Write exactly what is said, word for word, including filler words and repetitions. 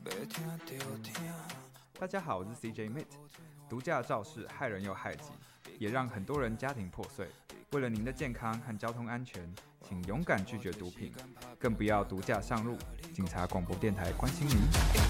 大家好，我是 C J Mit。毒驾肇事害人又害己，也让很多人家庭破碎。为了您的健康和交通安全，请勇敢拒绝毒品，更不要毒驾上路。警察广播电台关心您。